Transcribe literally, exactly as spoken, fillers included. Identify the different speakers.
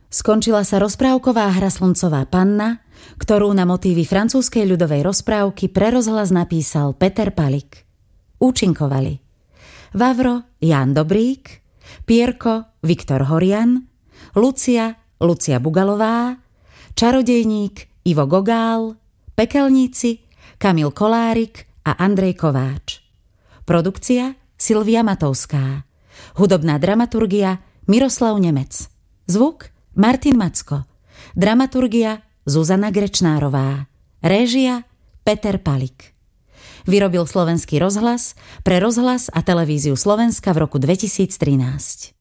Speaker 1: Skončila sa rozprávková hra Slncová panna, ktorú na motívy francúzskej ľudovej rozprávky pre rozhlas napísal Peter Palik. Účinkovali Vavro Ján Dobrík, Pierko Viktor Horian, Lucia Lucia Bugalová, Čarodejník Ivo Gogál, Pekelníci Kamil Kolárik a Andrej Kováč. Produkcia Silvia Matovská. Hudobná dramaturgia Miroslav Nemec. Zvuk Martin Macko. Dramaturgia Zuzana Grečnárová. Réžia Peter Palik. Vyrobil Slovenský rozhlas pre rozhlas a televíziu Slovenska v roku dvetisíctrinásť.